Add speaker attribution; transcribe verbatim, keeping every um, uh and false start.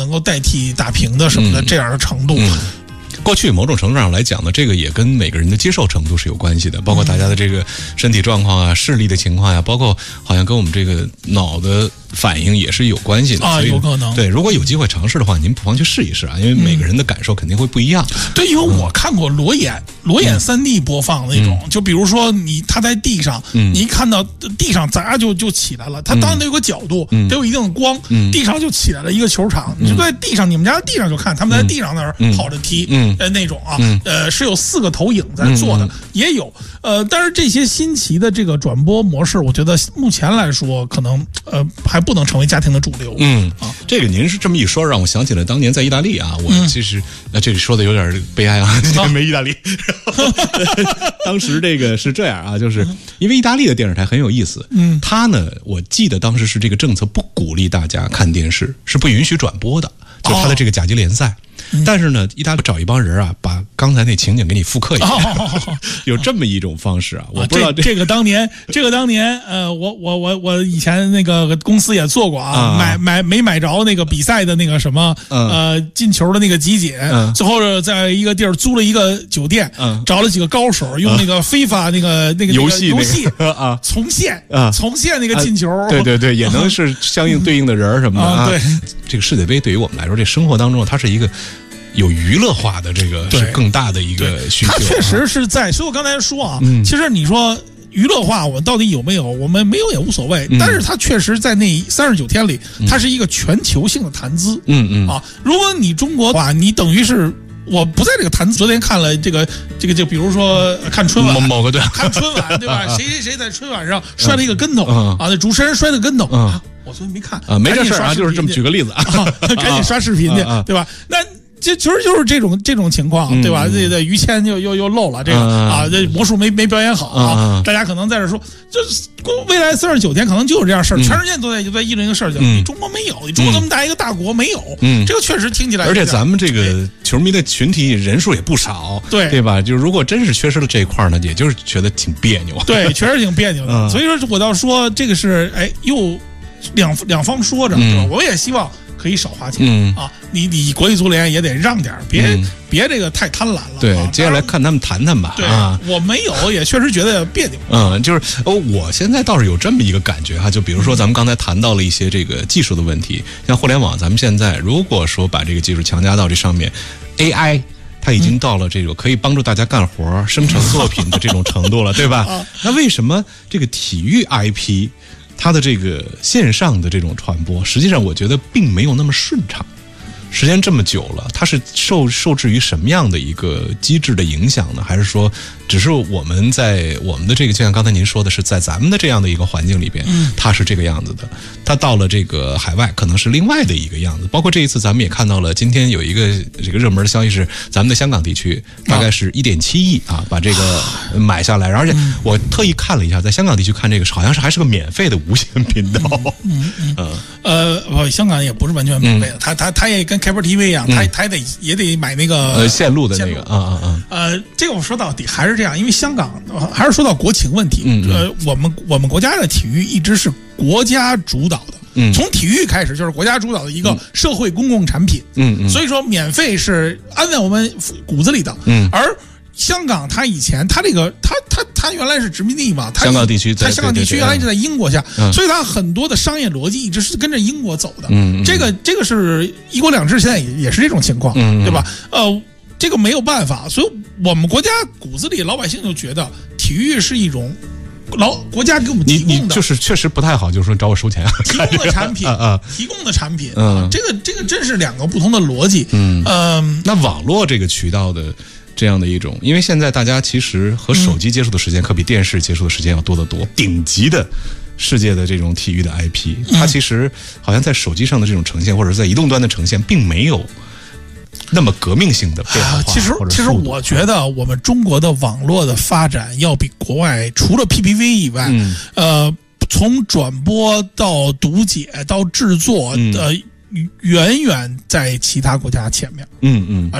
Speaker 1: 能够代替打平的什么的这样的程度。
Speaker 2: 嗯嗯过去某种程度上来讲呢，这个也跟每个人的接受程度是有关系的，包括大家的这个身体状况啊、视力的情况呀、啊，包括好像跟我们这个脑的反应也是有关系的
Speaker 1: 啊，有可能。
Speaker 2: 对，如果有机会尝试的话，您不妨去试一试啊，因为每个人的感受肯定会不一样。
Speaker 1: 嗯、对，因为我看过裸眼、嗯、裸眼三 D 播放的那种，嗯、就比如说你他在地上，嗯、你一看到地上咋就就起来了，他当然得有个角度，嗯、得有一定的光，嗯、地上就起来了一个球场，嗯、你就在地上，你们家地上就看他们在地上那儿跑着踢，嗯、呃那种啊。嗯呃，是有四个投影在做的，嗯、也有呃，但是这些新奇的这个转播模式，我觉得目前来说可能呃还不能成为家庭的主流。
Speaker 2: 嗯
Speaker 1: 啊，
Speaker 2: 这个您是这么一说，让我想起了当年在意大利啊，我其实那、嗯、这里说的有点悲哀啊，啊没意大利。当时这个是这样啊，就是因为意大利的电视台很有意思，嗯，他呢，我记得当时是这个政策不鼓励大家看电视，是不允许转播的，就他的这个甲级联赛。哦但是呢，意大利找一帮人啊，把刚才那情景给你复刻一下，哦、有这么一种方式啊。我不知道
Speaker 1: 这, 这个当年，这个当年，呃，我我我我以前那个公司也做过啊，啊买买没买着那个比赛的那个什么，嗯、呃，进球的那个集锦，嗯、最后在一个地儿租了一个酒店，嗯、找了几个高手，用那个非法那个那个
Speaker 2: 游戏
Speaker 1: 游戏
Speaker 2: 啊
Speaker 1: 重现啊重现那个进球，
Speaker 2: 啊、对对对，也能是相应对应的人什么的啊。对，这个世界杯对于我们来说，这生活当中它是一个。有娱乐化的这个是更大的一个需求，
Speaker 1: 它确实是在，所以我刚才说啊，嗯、其实你说娱乐化，我到底有没有？我们没有也无所谓，嗯、但是它确实在那三十九天里，它是一个全球性的谈资，
Speaker 2: 嗯嗯
Speaker 1: 啊，如果你中国的话，你等于是。我不在这个谈资。昨天看了这个这个，就比如说看春晚，
Speaker 2: 某某个对，
Speaker 1: 看春晚对吧？谁谁谁在春晚上摔了一个跟头、嗯、啊？那主持人摔了个跟头、嗯、啊，我昨天没看
Speaker 2: 啊，没这事啊，就是这么举个例子啊，
Speaker 1: 赶紧刷视频去，啊、对吧？那。这其实就是这种这种情况，对吧？这这于谦又又又漏了这个啊，这魔术没没表演好啊，大家可能在这说，就是未来三十九天可能就是这样事儿，全世界都在就在议论一个事儿，你中国没有，你中国这么大一个大国没有，嗯，这个确实听起来，
Speaker 2: 而且咱们这个球迷的群体人数也不少，
Speaker 1: 对
Speaker 2: 对吧？就是如果真是缺失了这一块呢，也就是觉得挺别扭，
Speaker 1: 对，确实挺别扭的。所以说我倒说这个是哎，又两两方说着，是吧？我也希望。可以少花钱、嗯、啊！你你国际足联也得让点，别、嗯、别这个太贪婪了。
Speaker 2: 对，
Speaker 1: 啊、
Speaker 2: 接下来看他们谈谈吧。
Speaker 1: 对
Speaker 2: 啊，
Speaker 1: 我没有，也确实觉得别扭。
Speaker 2: 嗯，就是哦，我现在倒是有这么一个感觉哈，就比如说咱们刚才谈到了一些这个技术的问题，像互联网，咱们现在如果说把这个技术强加到这上面 ，A I。它已经到了这种可以帮助大家干活、生成作品的这种程度了，对吧？那为什么这个体育 I P 它的这个线上的这种传播，实际上我觉得并没有那么顺畅？时间这么久了，它是受受制于什么样的一个机制的影响呢？还是说，只是我们在我们的这个，就像刚才您说的，是在咱们的这样的一个环境里边，嗯，它是这个样子的。它到了这个海外，可能是另外的一个样子。包括这一次，咱们也看到了，今天有一个这个热门的消息是，咱们的香港地区大概是一点七亿啊，把这个买下来。而且我特意看了一下，在香港地区看这个，好像是还是个免费的无线频道。嗯嗯
Speaker 1: 嗯呃，香港也不是完全免费的，他他他也跟 Cable T V 一样，他他也得也得买那个
Speaker 2: 呃线路的那个啊啊啊。
Speaker 1: 呃，这个我说到底还是这样，因为香港还是说到国情问题。嗯呃，我们我们国家的体育一直是国家主导的。嗯，从体育开始就是国家主导的一个社会公共产品。嗯嗯，所以说免费是安在我们骨子里的。嗯，而香港它以前它这个它它它原来是殖民地嘛，它
Speaker 2: 香港地区
Speaker 1: 在香港地区原来是在英国下，所以它很多的商业逻辑一直是跟着英国走的。嗯，这个这个是一国两制，现在也也是这种情况，对吧？呃，这个没有办法，所以我们国家骨子里老百姓就觉得体育是一种。老国家给我们提供的，
Speaker 2: 你你就是确实不太好，就是说找我收钱，
Speaker 1: 提供的产品啊，提供的产品，嗯，这个这个真是两个不同的逻辑，嗯嗯。
Speaker 2: 那网络这个渠道的这样的一种，因为现在大家其实和手机接触的时间可比电视接触的时间要多得多，顶级的世界的这种体育的 I P， 它其实好像在手机上的这种呈现，或者是在移动端的呈现，并没有那么革命性的变化。
Speaker 1: 其实，其实我觉得我们中国的网络的发展要比国外，除了 P P V 以外，嗯、呃，从转播到读解到制作，呃，远远在其他国家前面。嗯嗯。